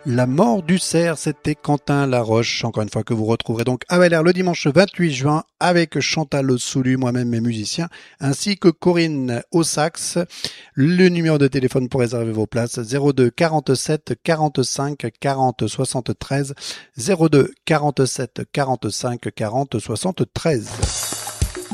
La mort du cerf, c'était Quentin Laroche, encore une fois que vous retrouverez donc à Bel Air le dimanche 28 juin avec Chantal Soulu, moi-même et musicien, ainsi que Corinne au sax. Le numéro de téléphone pour réserver vos places 02 47 45 40 73 02 47 45 40 73.